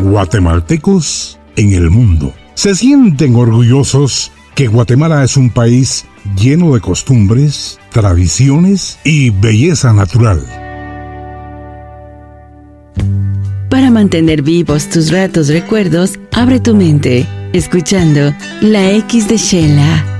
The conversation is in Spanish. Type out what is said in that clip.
Guatemaltecos en el mundo se sienten orgullosos que Guatemala es un país lleno de costumbres, tradiciones y belleza natural. Para mantener vivos tus ratos recuerdos, abre tu mente, escuchando La X de Sheila.